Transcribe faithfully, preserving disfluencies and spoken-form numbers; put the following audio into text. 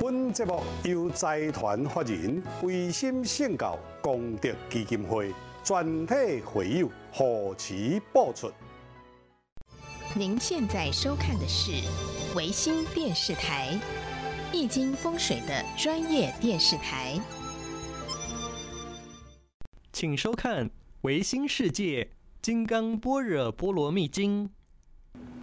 本节目由财团法人维心圣教功德基金会全体会友护持播出。 您现在收看的是维新电视台，易经风水的专业电视台。 请收看《维新世界金刚般若波罗蜜经》。